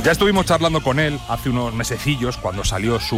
Ya estuvimos charlando con él hace unos mesecillos cuando salió su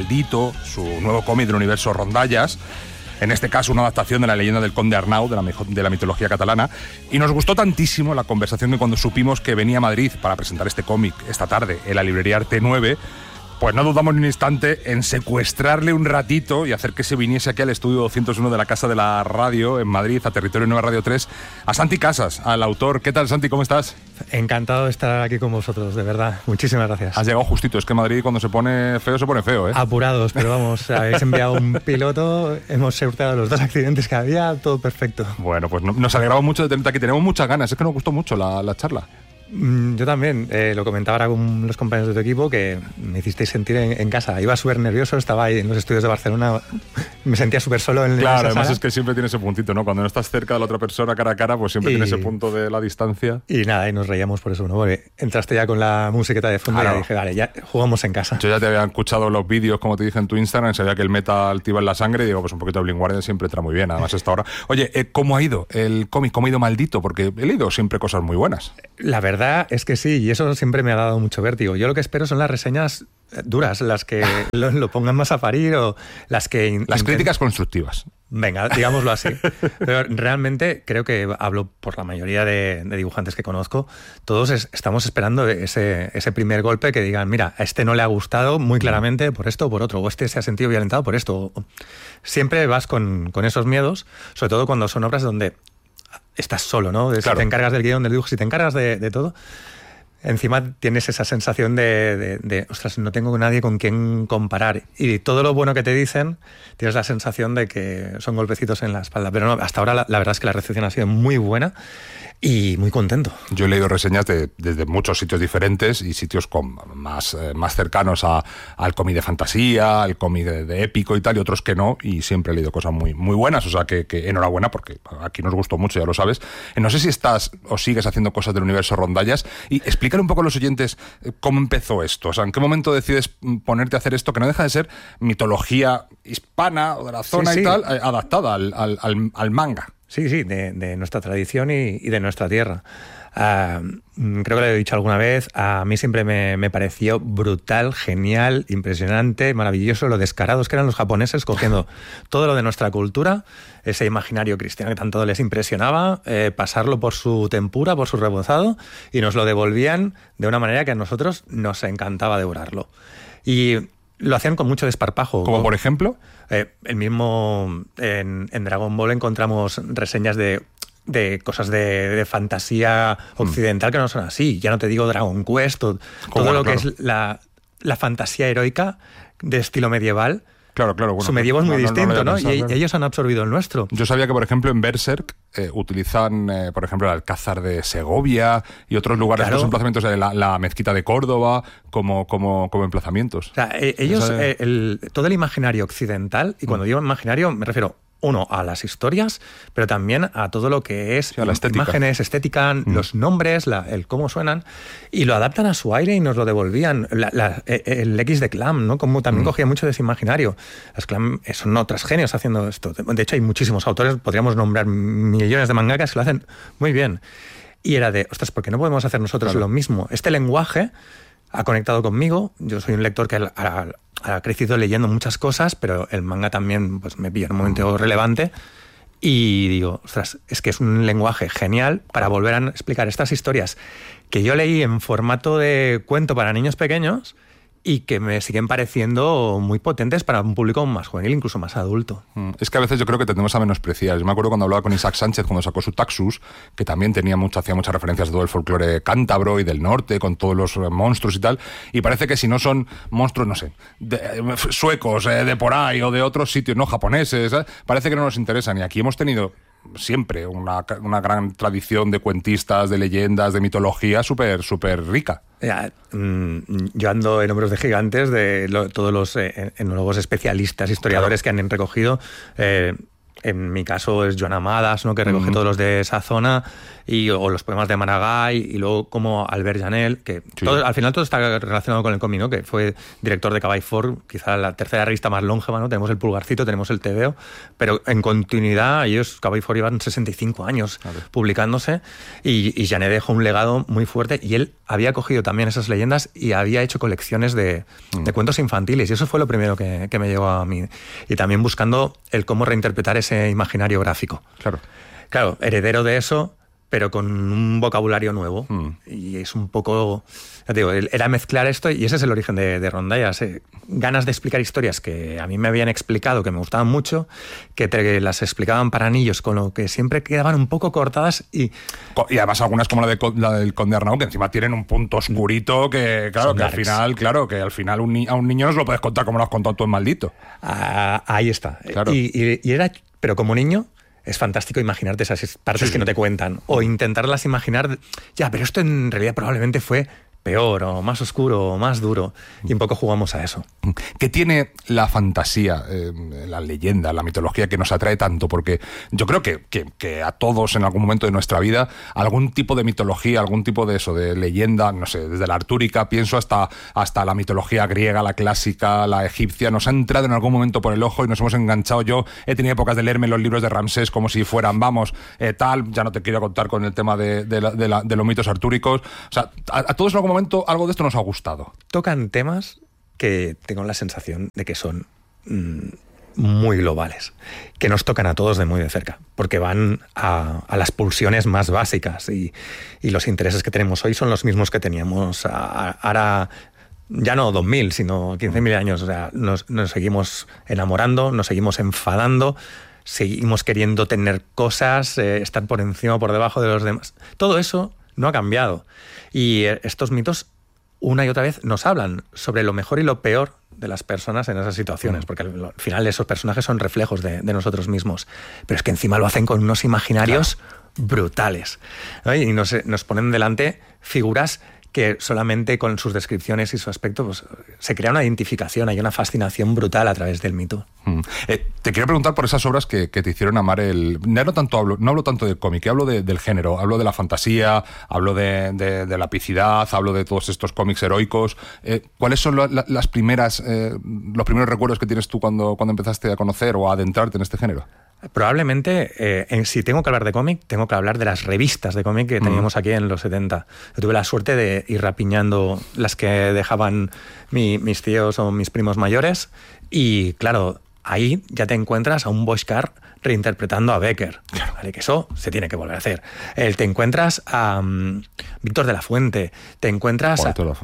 nuevo cómic del universo Rondallas. En este caso, una adaptación de la leyenda del Conde Arnau, de la mitología catalana. Y nos gustó tantísimo la conversación que cuando supimos que venía a Madrid para presentar este cómic esta tarde en la librería Arte 9, pues no dudamos ni un instante en secuestrarle un ratito y hacer que se viniese aquí al estudio 201 de la Casa de la Radio en Madrid, a Territorio Nueva Radio 3, a Santi Casas, al autor. ¿Qué tal, Santi? ¿Cómo estás? Encantado de estar aquí con vosotros, de verdad. Muchísimas gracias. Has llegado justito. Es que Madrid cuando se pone feo, ¿eh? Apurados, pero vamos, habéis enviado un piloto, hemos sorteado los 2 accidentes que había, todo perfecto. Bueno, pues nos alegramos mucho de tenerte aquí. Tenemos muchas ganas. Es que nos gustó mucho la charla. Yo también, lo comentaba ahora con los compañeros de tu equipo, que me hicisteis sentir en casa. Iba súper nervioso, estaba ahí en los estudios de Barcelona, me sentía súper solo en Claro, esa además sala. Es que siempre tiene ese puntito, ¿no? Cuando no estás cerca de la otra persona cara a cara, pues siempre tiene ese punto de la distancia. Y nada, y nos reíamos por eso, ¿no? Porque entraste ya con la musiqueta de fondo y dije, vale, ya jugamos en casa. Yo ya te había escuchado los vídeos, como te dije en tu Instagram, sabía que el metal te iba en la sangre y digo, pues un poquito de Blind Guardian siempre entra muy bien, además esta hora. Oye, ¿cómo ha ido el cómic? ¿Cómo ha ido Maldito? Porque he leído siempre cosas muy buenas. La verdad es que sí, y eso siempre me ha dado mucho vértigo. Yo lo que espero son las reseñas duras, las que lo pongan más a parir o las que... Las críticas constructivas. Venga, digámoslo así. Pero realmente creo que hablo por la mayoría de dibujantes que conozco. Todos estamos esperando ese primer golpe que digan, mira, a este no le ha gustado muy claramente por esto o por otro, o este se ha sentido violentado por esto. Siempre vas con esos miedos, sobre todo cuando son obras donde estás solo, ¿no? Claro. Si te encargas del guión, del dibujo, si te encargas de todo, encima tienes esa sensación de ostras, no tengo nadie con quien comparar. Y todo lo bueno que te dicen, tienes la sensación de que son golpecitos en la espalda. Pero no, hasta ahora la verdad es que la recepción ha sido muy buena y muy contento. Yo he leído reseñas desde muchos sitios diferentes y sitios más cercanos al cómic de fantasía, al cómic de épico y tal, y otros que no, y siempre he leído cosas muy, muy buenas, o sea que enhorabuena, porque aquí nos gustó mucho, ya lo sabes. No sé si estás o sigues haciendo cosas del universo Rondallas, y explícale un poco a los oyentes cómo empezó esto, o sea, en qué momento decides ponerte a hacer esto, que no deja de ser mitología hispana o de la zona y tal, adaptada al manga. Sí, de nuestra tradición y de nuestra tierra. Creo que lo he dicho alguna vez, a mí siempre me pareció brutal, genial, impresionante, maravilloso lo descarados que eran los japoneses cogiendo todo lo de nuestra cultura, ese imaginario cristiano que tanto les impresionaba, pasarlo por su tempura, por su rebozado, y nos lo devolvían de una manera que a nosotros nos encantaba devorarlo. Y lo hacían con mucho desparpajo. ¿Como por ejemplo? El mismo en Dragon Ball encontramos reseñas de cosas de fantasía occidental que no son así. Ya no te digo Dragon Quest, todo lo que es la fantasía heroica de estilo medieval. Claro. Bueno, su medievo es muy distinto, ¿no? Pensado, y claro. ellos han absorbido el nuestro. Yo sabía que, por ejemplo, en Berserk utilizan, por ejemplo, el Alcázar de Segovia y otros lugares, Claro. otros emplazamientos de la mezquita de Córdoba como emplazamientos. O sea, ellos, todo el imaginario occidental, y cuando digo imaginario me refiero, uno, a las historias, pero también a todo lo que es a la estética. Imágenes, estética, los nombres, el cómo suenan, y lo adaptan a su aire y nos lo devolvían. El X de Clam, ¿no? Como también cogía mucho de ese imaginario. Las Clam son otros genios haciendo esto. De hecho, hay muchísimos autores, podríamos nombrar millones de mangakas que lo hacen muy bien. Y era de, ostras, ¿por qué no podemos hacer nosotros lo mismo? Este lenguaje ha conectado conmigo. Yo soy un lector que ha crecido leyendo muchas cosas, pero el manga también pues, me pilla en un momento relevante. Y digo, ostras, es que es un lenguaje genial para volver a explicar estas historias que yo leí en formato de cuento para niños pequeños y que me siguen pareciendo muy potentes para un público más juvenil, incluso más adulto. Es que a veces yo creo que tendemos a menospreciar. Yo me acuerdo cuando hablaba con Isaac Sánchez cuando sacó su Taxus, que también hacía muchas referencias de todo el folclore cántabro y del norte, con todos los monstruos y tal, y parece que si no son monstruos, no sé, suecos, de por ahí o de otros sitios, no japoneses, parece que no nos interesan. Y aquí hemos tenido siempre una gran tradición de cuentistas, de leyendas, de mitología súper rica. Yo ando en hombros de gigantes de todos los enólogos especialistas, historiadores que han recogido En mi caso es Joan Amades, ¿no? Que recoge todos los de esa zona, o los poemas de Maragall, y luego como Albert Janel, que al final todo está relacionado con el cómic, ¿no? Que fue director de Cavall Fort, quizá la tercera revista más longeva, ¿no? Tenemos el Pulgarcito, tenemos el TVO, pero en continuidad ellos, Cavall Fort, iban 65 años publicándose, y Janel dejó un legado muy fuerte, y él había cogido también esas leyendas y había hecho colecciones de cuentos infantiles, y eso fue lo primero que me llegó a mí. Y también buscando el cómo reinterpretar ese imaginario gráfico. Claro, heredero de eso, pero con un vocabulario nuevo. Y es un poco... Ya te digo, era mezclar esto, y ese es el origen de Rondallas. Ganas de explicar historias que a mí me habían explicado, que me gustaban mucho, que te las explicaban para niños, con lo que siempre quedaban un poco cortadas. Y además algunas como la del Conde Arnau, que encima tienen un punto oscurito que, claro, que al final a un niño no se lo puedes contar como lo has contado tú en Maldito. Ahí está. Claro. Y era... Pero como niño... Es fantástico imaginarte esas partes que no te cuentan, o intentarlas imaginar, pero esto en realidad probablemente fue peor, o más oscuro, o más duro, y un poco jugamos a eso. ¿Qué tiene la fantasía, la leyenda, la mitología que nos atrae tanto? Porque yo creo que a todos en algún momento de nuestra vida, algún tipo de mitología, algún tipo de eso, de leyenda, no sé, desde la artúrica, pienso hasta la mitología griega, la clásica, la egipcia, nos ha entrado en algún momento por el ojo y nos hemos enganchado. Yo he tenido épocas de leerme los libros de Ramsés como si fueran, ya no te quiero contar con el tema de los mitos artúricos. O sea, a todos en algún momento algo de esto nos ha gustado. Tocan temas que tengo la sensación de que son muy globales, que nos tocan a todos de muy de cerca, porque van a las pulsiones más básicas, y los intereses que tenemos hoy son los mismos que teníamos ahora, ya no 2000, sino 15.000 años. O sea, nos seguimos enamorando, nos seguimos enfadando, seguimos queriendo tener cosas, estar por encima o por debajo de los demás. Todo eso no ha cambiado. Y estos mitos, una y otra vez, nos hablan sobre lo mejor y lo peor de las personas en esas situaciones, porque al final esos personajes son reflejos de nosotros mismos. Pero es que encima lo hacen con unos imaginarios brutales, ¿no? Y nos ponen delante figuras que solamente con sus descripciones y su aspecto pues, se crea una identificación, hay una fascinación brutal a través del mito. Te quiero preguntar por esas obras que te hicieron amar el... No hablo tanto del cómic, hablo del género, hablo de la fantasía, hablo de la epicidad, hablo de todos estos cómics heroicos. ¿Cuáles son los primeros recuerdos que tienes tú cuando empezaste a conocer o a adentrarte en este género? Probablemente, si tengo que hablar de cómic, tengo que hablar de las revistas de cómic que teníamos aquí en los 70. Yo tuve la suerte de ir rapiñando las que dejaban mis tíos o mis primos mayores, y claro, ahí ya te encuentras a un Boixcar reinterpretando a Becker, ¿vale? Que eso se tiene que volver a hacer. Te encuentras a Víctor de la Fuente, te encuentras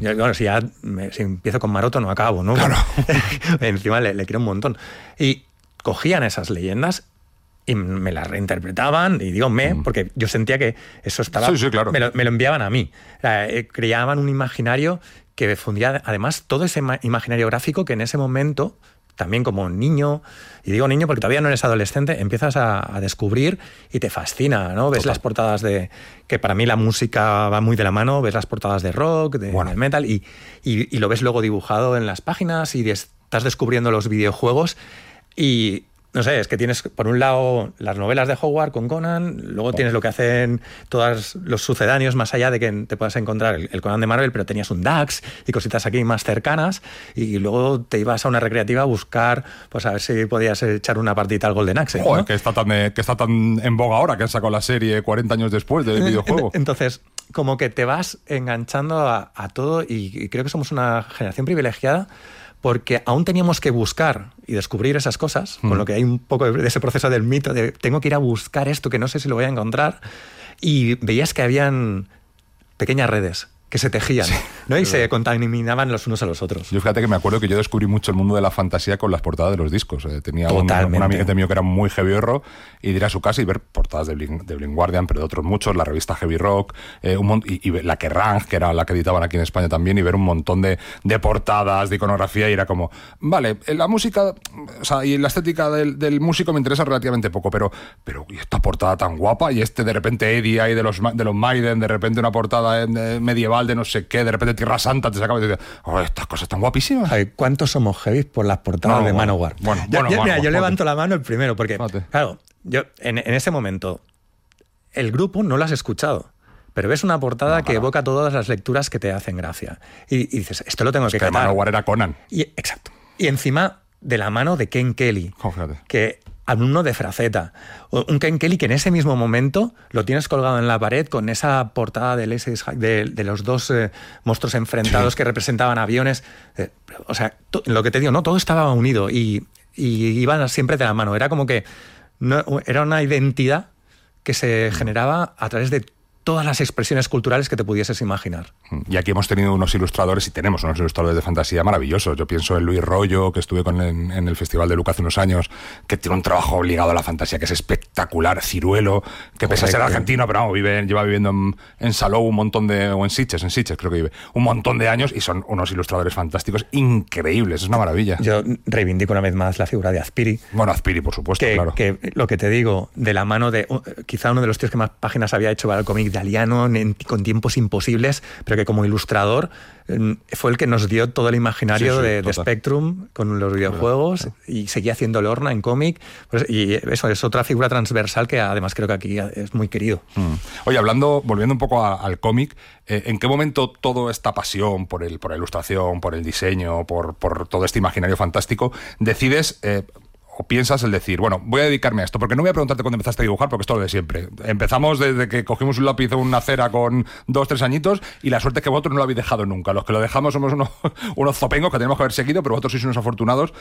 si empiezo con Maroto no acabo, ¿no? Claro. Encima le quiero un montón. Y cogían esas leyendas y me las reinterpretaban, y digo porque yo sentía que eso estaba... Sí, claro. Me lo enviaban a mí. O sea, creaban un imaginario que fundía, además, todo ese imaginario gráfico que en ese momento, también como niño, y digo niño porque todavía no eres adolescente, empiezas a descubrir y te fascina, ¿no? Ves las portadas que para mí la música va muy de la mano, ves las portadas de rock, de metal, y lo ves luego dibujado en las páginas, y estás descubriendo los videojuegos. Y no sé, es que tienes por un lado las novelas de Howard con Conan, luego tienes lo que hacen todos los sucedáneos, más allá de que te puedas encontrar el Conan de Marvel, pero tenías un Dax y cositas aquí más cercanas, y luego te ibas a una recreativa a buscar, pues a ver si podías echar una partida al Golden Axe, ¿no? Joder, que está tan en boga ahora, que han sacado la serie 40 años después del videojuego. Entonces, como que te vas enganchando a todo, y creo que somos una generación privilegiada, porque aún teníamos que buscar y descubrir esas cosas, con lo que hay un poco de ese proceso del mito de tengo que ir a buscar esto que no sé si lo voy a encontrar, y veías que habían pequeñas redes que se tejían, ¿no? Y se contaminaban los unos a los otros. Yo fíjate que me acuerdo que yo descubrí mucho el mundo de la fantasía con las portadas de los discos. Tenía un amiguete mío que era muy heavy rock, y ir a su casa y ver portadas de Blind Guardian, pero de otros muchos, la revista Heavy Rock, y la Kerrang, que era la que editaban aquí en España también, y ver un montón de portadas, de iconografía, y era como, vale, la música, o sea, y la estética del músico me interesa relativamente poco, pero y esta portada tan guapa, y de repente Eddie ahí de los Maiden, de repente una portada medieval de no sé qué, de repente de Tierra Santa, te sacaba y te decía, estas cosas están guapísimas. Ay, ¿cuántos somos heavy por las portadas de Manowar? Yo levanto la mano el primero, porque, claro, yo en ese momento, el grupo no lo has escuchado, pero ves una portada que evoca todas las lecturas que te hacen gracia. Y dices, esto lo tengo que catar. Manowar era Conan. Exacto. Y encima, de la mano de Ken Kelly, que alumno de Fraceta. Un Ken Kelly que en ese mismo momento lo tienes colgado en la pared con esa portada de los dos monstruos enfrentados que representaban aviones. O sea, lo que te digo, ¿no? Todo estaba unido y iban siempre de la mano. Era como que era una identidad que se generaba a través de todas las expresiones culturales que te pudieses imaginar. Y aquí hemos tenido unos ilustradores, y tenemos unos ilustradores de fantasía maravillosos. Yo pienso en Luis Rollo, que estuve en el Festival de Luca hace unos años, que tiene un trabajo obligado a la fantasía que es espectacular. Ciruelo, que pese a ser argentino, pero vamos, lleva viviendo en Salou un montón o en Sitges creo que vive, un montón de años, y son unos ilustradores fantásticos increíbles, es una maravilla. Yo reivindico una vez más la figura de Azpiri. Bueno, Azpiri, por supuesto, claro. Que lo que te digo, de la mano de quizá uno de los tíos que más páginas había hecho para el cómic italiano, con tiempos imposibles, pero que como ilustrador fue el que nos dio todo el imaginario de Spectrum con los videojuegos, y seguía haciendo Lorna en cómic, y eso es otra figura transversal que además creo que aquí es muy querido. Oye, volviendo un poco al cómic, ¿en qué momento toda esta pasión por la ilustración, por el diseño, por todo este imaginario fantástico, decides o piensas el decir, bueno, voy a dedicarme a esto? Porque no voy a preguntarte cuándo empezaste a dibujar, porque es todo lo de siempre. Empezamos desde que cogimos un lápiz o una cera con 2-3 añitos, y la suerte es que vosotros no lo habéis dejado nunca. Los que lo dejamos somos unos zopengos que tenemos que haber seguido, pero vosotros sois unos afortunados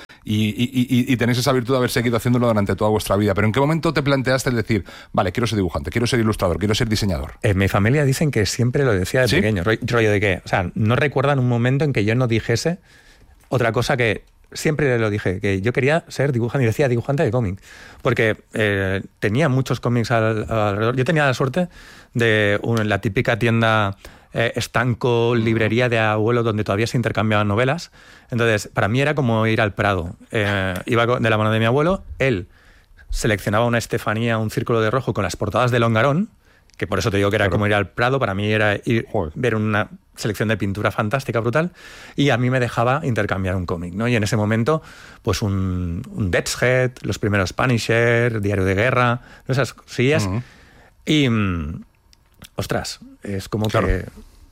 y tenéis esa virtud de haber seguido haciéndolo durante toda vuestra vida. Pero ¿en qué momento te planteaste el decir, vale, quiero ser dibujante, quiero ser ilustrador, quiero ser diseñador? Mi familia dicen que siempre lo decía de pequeño. Rollo de que, o sea, no recuerdan un momento en que yo no dijese otra cosa que... Siempre lo dije, que yo quería ser dibujante, y decía dibujante de cómic, porque tenía muchos cómics alrededor. Yo tenía la suerte de la típica tienda estanco, librería de abuelo, donde todavía se intercambiaban novelas. Entonces, para mí era como ir al Prado. Iba de la mano de mi abuelo, él seleccionaba una Estefanía, un círculo de rojo con las portadas de Longarón, que por eso te digo que era como ir al Prado. Para mí era ver una selección de pintura fantástica, brutal, y a mí me dejaba intercambiar un cómic, ¿no? Y en ese momento, pues un Death's Head, los primeros Punisher, Diario de Guerra, esas cosillas. Y, ostras, es como que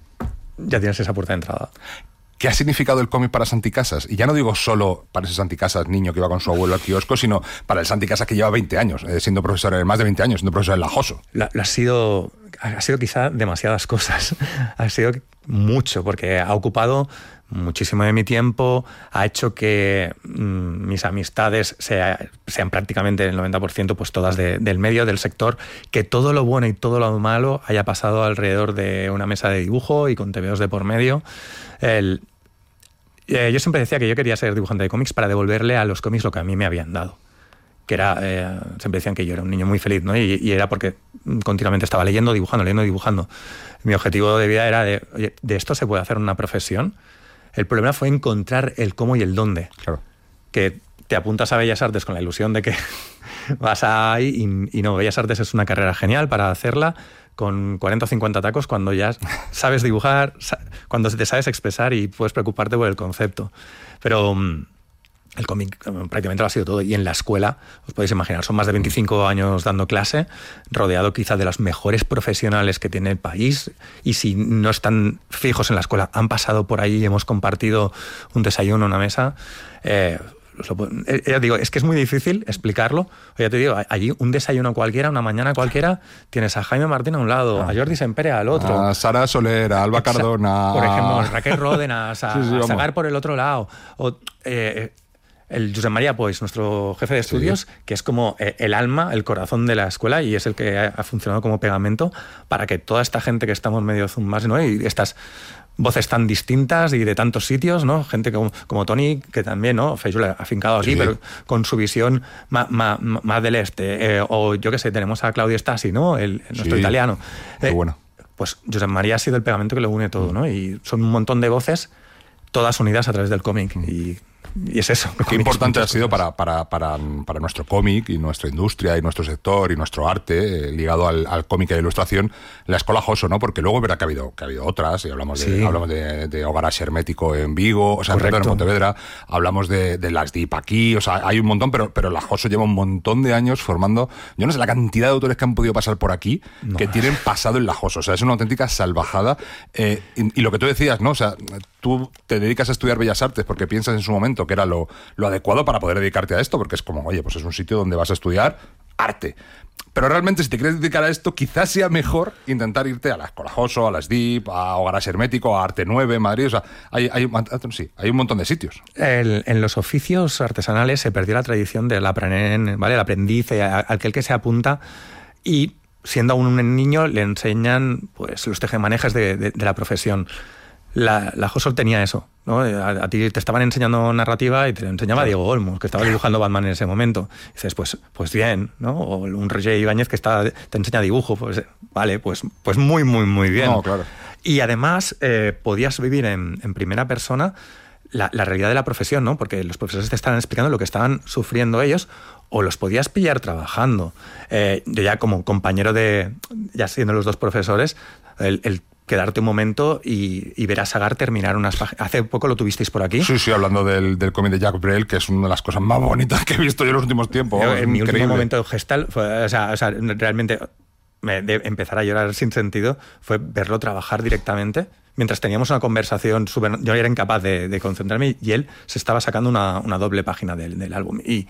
ya tienes esa puerta de entrada. ¿Qué ha significado el cómic para Santi Casas? Y ya no digo solo para ese Santi Casas niño que iba con su abuelo al kiosco, sino para el Santi Casas que lleva 20 años, siendo profesor, más de 20 años, siendo profesor en la JOSO. Ha sido quizá demasiadas cosas. Ha sido mucho, porque ha ocupado muchísimo de mi tiempo, ha hecho que mis amistades sean prácticamente el 90% pues todas del medio, del sector, que todo lo bueno y todo lo malo haya pasado alrededor de una mesa de dibujo y con tebeos de por medio. Yo siempre decía que yo quería ser dibujante de cómics para devolverle a los cómics lo que a mí me habían dado. Que era, siempre decían que yo era un niño muy feliz, ¿no? Y era porque continuamente estaba leyendo, dibujando. Mi objetivo de vida era oye, ¿de esto se puede hacer una profesión? El problema fue encontrar el cómo y el dónde. Claro. Que te apuntas a Bellas Artes con la ilusión de que vas ahí y no, Bellas Artes es una carrera genial para hacerla con 40 o 50 tacos cuando ya sabes dibujar, cuando te sabes expresar y puedes preocuparte por el concepto. Pero el cómic prácticamente lo ha sido todo. Y en la escuela, os podéis imaginar, son más de 25 años dando clase, rodeado quizá de los mejores profesionales que tiene el país, y si no están fijos en la escuela, han pasado por ahí y hemos compartido un desayuno, una mesa. Ya digo, es que es muy difícil explicarlo. Ya te digo, allí un desayuno cualquiera, una mañana cualquiera, tienes a Jaime Martín a un lado, a Jordi Sempere al otro, a Sara Soler, a Alba Cardona, por ejemplo, a Raquel Ródenas, a Sagar por el otro lado, o el Josep María Pois, nuestro jefe de estudios, que es como el alma, el corazón de la escuela, y es el que ha funcionado como pegamento para que toda esta gente que estamos medio zumbados, ¿no? Y estas voces tan distintas y de tantos sitios, ¿no? Gente como Tony, que también, ¿no? Feijóo afincado aquí, pero con su visión más del este. O yo qué sé, tenemos a Claudio Stasi, ¿no? Nuestro italiano. Qué bueno. Pues Josep María ha sido el pegamento que lo une todo, ¿no? Y son un montón de voces, todas unidas a través del cómic. Y Y es eso. Qué importante ha sido para nuestro cómic y nuestra industria y nuestro sector y nuestro arte ligado al cómic y a la ilustración, la Escola Joso, ¿no? Porque luego verá que ha habido otras, y hablamos de Hogar Hermético en Vigo, o sea, en Pontevedra, hablamos de las DIP aquí, o sea, hay un montón, pero la Joso lleva un montón de años formando, yo no sé la cantidad de autores que han podido pasar por aquí, que tienen pasado en la Joso, o sea, es una auténtica salvajada, y lo que tú decías, ¿no? O sea, tú te dedicas a estudiar Bellas Artes porque piensas en su momento que era lo adecuado para poder dedicarte a esto, porque es como, oye, pues es un sitio donde vas a estudiar arte. Pero realmente, si te quieres dedicar a esto, quizás sea mejor intentar irte a la Escola Joso, a las DIP, a Hogar Hermético, a Arte 9 en Madrid. O sea, hay un montón de sitios. En los oficios artesanales se perdió la tradición del aprenent, ¿vale? El aprendiz, aquel que se apunta y, siendo aún un niño, le enseñan pues los tejemanejes de la profesión. La Joso tenía eso, ¿no? A ti te estaban enseñando narrativa y te lo enseñaba Diego Olmos, que estaba dibujando Batman en ese momento. Y dices, pues bien, ¿no? O un Roger Ibáñez que te enseña dibujo, pues vale, pues muy, muy, muy bien. No, claro. Y además podías vivir en primera persona la realidad de la profesión, ¿no? Porque los profesores te estaban explicando lo que estaban sufriendo ellos, o los podías pillar trabajando. Yo ya como compañero ya siendo los dos profesores, el quedarte un momento y ver a Sagar terminar unas páginas. Hace poco lo tuvisteis por aquí. Sí, hablando del cómic de Jacques Brel, que es una de las cosas más bonitas que he visto yo en los últimos tiempos. En mi último momento gestal, realmente de empezar a llorar sin sentido, fue verlo trabajar directamente. Mientras teníamos una conversación, yo era incapaz de concentrarme y él se estaba sacando una doble página del álbum. Y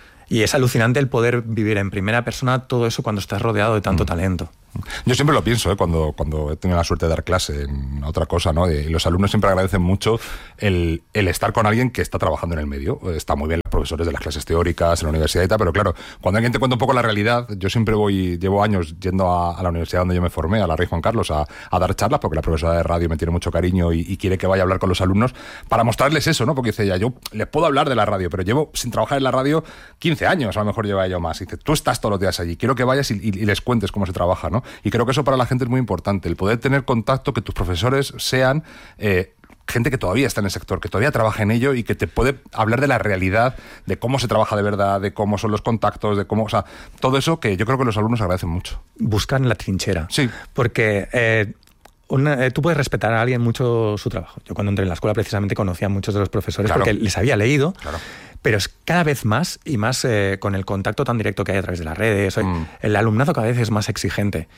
es alucinante el poder vivir en primera persona todo eso cuando estás rodeado de tanto talento. Yo siempre lo pienso, cuando he tenido la suerte de dar clase en otra cosa, ¿no? Y los alumnos siempre agradecen mucho el estar con alguien que está trabajando en el medio. Está muy bien los profesores de las clases teóricas en la universidad y tal, pero claro, cuando alguien te cuenta un poco la realidad, yo siempre llevo años yendo a la universidad donde yo me formé, a la Rey Juan Carlos, a dar charlas, porque la profesora de radio me tiene mucho cariño y quiere que vaya a hablar con los alumnos para mostrarles eso, ¿no? Porque dice ella, yo les puedo hablar de la radio, pero llevo sin trabajar en la radio 15 años, a lo mejor lleva yo más. Y dice, tú estás todos los días allí, quiero que vayas y les cuentes cómo se trabaja, ¿no? Y creo que eso para la gente es muy importante, el poder tener contacto, que tus profesores sean gente que todavía está en el sector, que todavía trabaja en ello y que te puede hablar de la realidad, de cómo se trabaja de verdad, de cómo son los contactos, de cómo, o sea, todo eso que yo creo que los alumnos agradecen mucho. Buscan la trinchera. Sí. Porque tú puedes respetar a alguien mucho su trabajo. Yo cuando entré en la escuela precisamente conocía a muchos de los profesores, claro, porque les había leído. Claro. Pero es cada vez más y más con el contacto tan directo que hay a través de las redes. El alumnado cada vez es más exigente.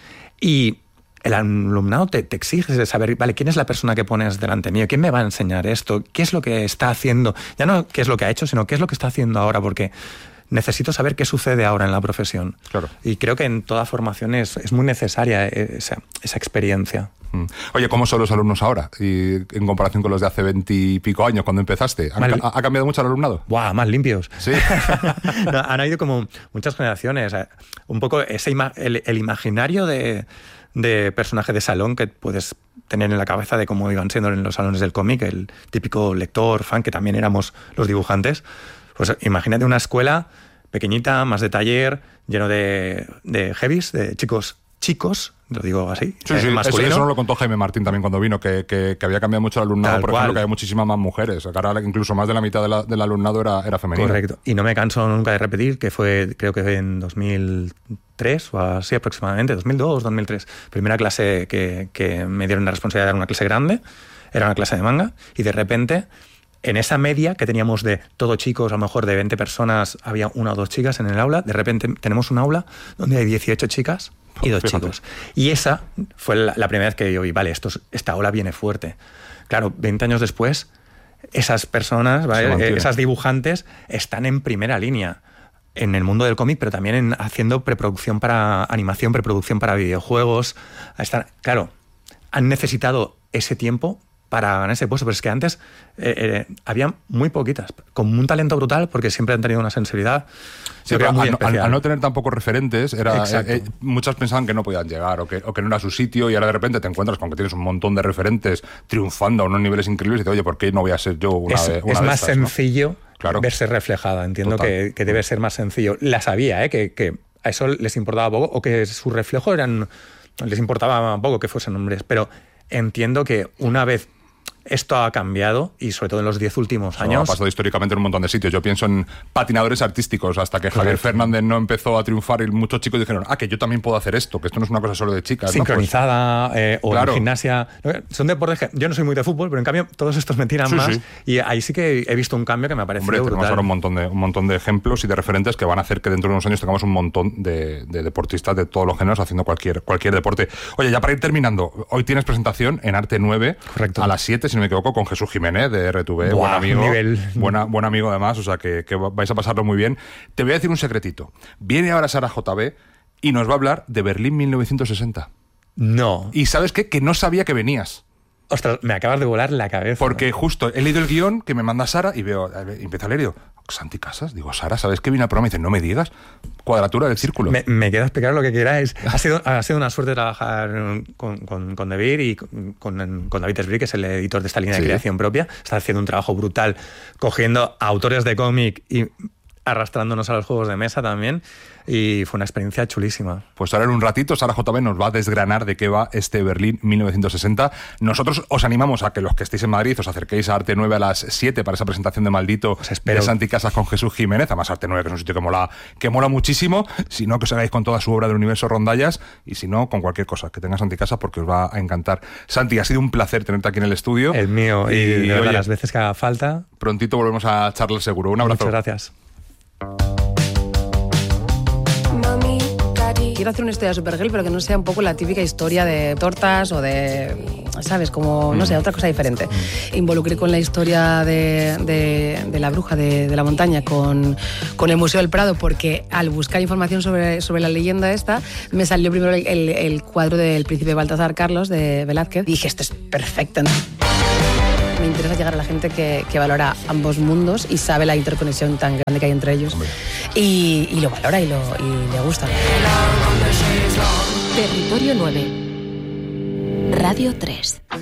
Y el alumnado te exige de saber, vale, ¿quién es la persona que pones delante mío? ¿Quién me va a enseñar esto? ¿Qué es lo que está haciendo? Ya no qué es lo que ha hecho, sino qué es lo que está haciendo ahora, porque necesito saber qué sucede ahora en la profesión. Claro. Y creo que en toda formación es muy necesaria esa experiencia. Oye, ¿cómo son los alumnos ahora? Y en comparación con los de hace 20 y pico años, cuando empezaste, ¿ha cambiado mucho el alumnado? ¡Buah! Más limpios. Sí. No, han habido como muchas generaciones. Un poco el imaginario de personaje de salón que puedes tener en la cabeza de cómo iban siendo en los salones del cómic, el típico lector, fan, que también éramos los dibujantes. Pues imagínate una escuela pequeñita, más de taller, lleno de heavies, de chicos, lo digo así, masculino. Eso lo contó Jaime Martín también cuando vino, que había cambiado mucho el alumnado, tal por ejemplo, que había muchísimas más mujeres. Ahora incluso más de la mitad del alumnado era femenino. Correcto. Y no me canso nunca de repetir que fue, creo que en 2003 o así aproximadamente, 2002, 2003, primera clase que me dieron la responsabilidad de dar una clase grande, era una clase de manga, y de repente, en esa media que teníamos de todo chicos, a lo mejor de 20 personas, había una o dos chicas en el aula, de repente tenemos un aula donde hay 18 chicas y 2 chicos. Y esa fue la primera vez que yo vi, vale, esta ola viene fuerte. Claro, 20 años después, esas personas, ¿vale? Esas dibujantes, están en primera línea en el mundo del cómic, pero también haciendo preproducción para animación, preproducción para videojuegos. Claro, han necesitado ese tiempo para ganar ese puesto, pero es que antes había muy poquitas, con un talento brutal, porque siempre han tenido una sensibilidad. Sí, pero al no tener tan pocos referentes, muchas pensaban que no podían llegar o que no era su sitio, y ahora de repente te encuentras con que tienes un montón de referentes triunfando a unos niveles increíbles y dices, oye, ¿por qué no voy a ser yo una de estas? Es más sencillo, ¿no? Claro, verse reflejada. Entiendo que debe ser más sencillo. La sabía, que a eso les importaba poco, o que su reflejo les importaba poco que fuesen hombres, pero entiendo que una vez esto ha cambiado y sobre todo en los 10 últimos años. Ha pasado históricamente en un montón de sitios. Yo pienso en patinadores artísticos, hasta que Javier Fernández no empezó a triunfar y muchos chicos dijeron, que yo también puedo hacer esto, que esto no es una cosa solo de chicas. Sincronizada, ¿no? Pues, o en gimnasia. Son deportes que yo no soy muy de fútbol, pero en cambio todos estos me tiran más. Sí. Y ahí sí que he visto un cambio que me ha parecido brutal. Tenemos ahora un montón de ejemplos y de referentes que van a hacer que dentro de unos años tengamos un montón de deportistas de todos los géneros haciendo cualquier deporte. Oye, ya para ir terminando, hoy tienes presentación en Arte 9. Correcto. A las 7, si no me equivoco, con Jesús Jiménez de RTV, buen amigo. Buen amigo además, o sea que vais a pasarlo muy bien. Te voy a decir un secretito. Viene ahora Sara JB y nos va a hablar de Berlín 1960. No. ¿Y sabes qué? Que no sabía que venías. Ostras, me acabas de volar la cabeza. Porque justo he leído el guión que me manda Sara y empiezo a leer y digo, Santi Casas, digo, Sara, ¿sabes que viene al programa? Y dice, no me digas, cuadratura del círculo. Me queda explicar lo que queráis. Ha sido una suerte trabajar con David y con David Esbrí, que es el editor de esta línea de creación propia. Está haciendo un trabajo brutal, cogiendo autores de cómic y arrastrándonos a los juegos de mesa también, y fue una experiencia chulísima. Pues ahora en un ratito Sara JB nos va a desgranar de qué va este Berlín 1960. Nosotros os animamos a que los que estéis en Madrid os acerquéis a Arte 9 a las 7 para esa presentación de Maldito de Santi Casas con Jesús Jiménez. Además Arte 9, que es un sitio que mola muchísimo. Si no, que os hagáis con toda su obra del universo Rondallas, y si no, con cualquier cosa que tenga Santi Casas, porque os va a encantar. Santi, ha sido un placer tenerte aquí en el estudio. El mío, y de verdad, las veces que haga falta. Prontito volvemos a charlar seguro. Un abrazo. Muchas gracias. Quiero hacer una historia de Supergirl, pero que no sea un poco la típica historia de tortas o de, ¿sabes? Como, no sé, otra cosa diferente. Involucré con la historia de la bruja de la montaña con el Museo del Prado, porque al buscar información sobre la leyenda esta, me salió primero el cuadro del príncipe Baltasar Carlos de Velázquez. Dije, esto es perfecto, ¿no? Me interesa llegar a la gente que valora ambos mundos y sabe la interconexión tan grande que hay entre ellos. Y lo valora y le gusta. Territorio 9. Radio 3.